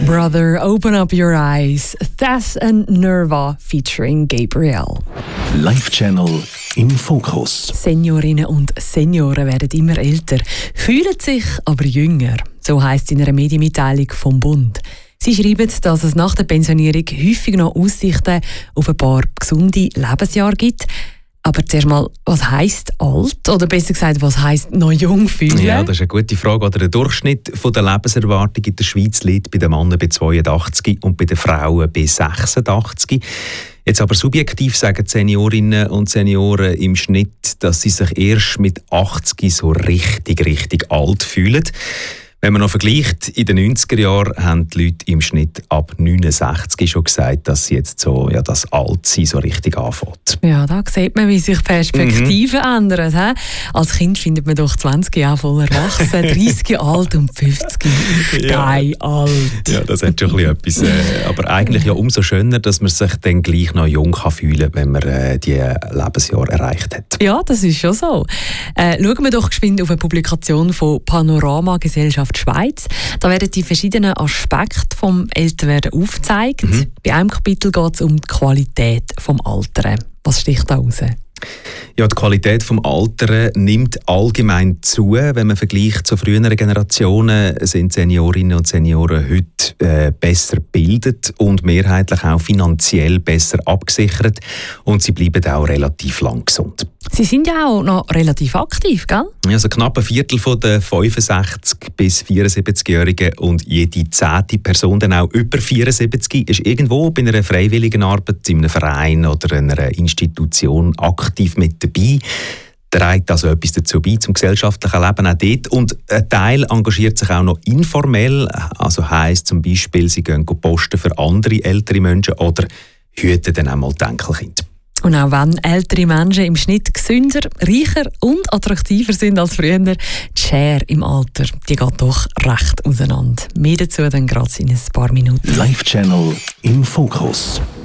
Brother, Open Up Your Eyes. Thess and Nerva featuring Gabriel. Live Channel im Fokus. Seniorinnen und Senioren werden immer älter, fühlen sich aber jünger. So heisst es in einer Medienmitteilung vom Bund. Sie schreiben, dass es nach der Pensionierung häufig noch Aussichten auf ein paar gesunde Lebensjahre gibt. Aber zuerst mal, was heisst alt? Oder besser gesagt, was heisst noch jung fühlen? Ja, das ist eine gute Frage. Der Durchschnitt der Lebenserwartung in der Schweiz liegt bei den Männern bei 82 und bei den Frauen bei 86. Jetzt aber subjektiv sagen die Seniorinnen und Senioren im Schnitt, dass sie sich erst mit 80 so richtig alt fühlen. Wenn man noch vergleicht, in den 90er Jahren haben die Leute im Schnitt ab 69 schon gesagt, dass sie jetzt so, ja, das Altsein so richtig anfängt. Ja, da sieht man, wie sich Perspektiven ändern. He? Als Kind findet man doch 20 Jahre voll erwachsen, 30 alt und 50 geil alt. Ja, das hat schon ein bisschen etwas. Aber eigentlich ja umso schöner, dass man sich dann gleich noch jung fühlen kann, wenn man die Lebensjahre erreicht hat. Ja, das ist schon so. Schauen wir doch geschwind auf eine Publikation von Panorama Gesellschaft Schweiz. Da werden die verschiedenen Aspekte vom Älterwerden aufgezeigt. Bei einem Kapitel geht es um die Qualität vom Alteren. Was sticht da raus? Ja, die Qualität des Alters nimmt allgemein zu. Wenn man vergleicht zu früheren Generationen, sind Seniorinnen und Senioren heute besser gebildet und mehrheitlich auch finanziell besser abgesichert. Und sie bleiben auch relativ lang gesund. Sie sind ja auch noch relativ aktiv, gell? Also knapp ein Viertel der 65- bis 74-Jährigen und jede 10. Person, dann auch über 74, ist irgendwo bei einer freiwilligen Arbeit in einem Verein oder einer Institution aktiv mit dabei. Trägt also etwas dazu bei, zum gesellschaftlichen Leben auch dort. Und ein Teil engagiert sich auch noch informell, also heisst zum Beispiel, sie gehen posten für andere ältere Menschen oder hüten dann auch mal die Enkelkinder. Und auch wenn ältere Menschen im Schnitt gesünder, reicher und attraktiver sind als früher, die Schere im Alter, die geht doch recht auseinander. Mehr dazu dann gerade in ein paar Minuten. Live Channel im Fokus.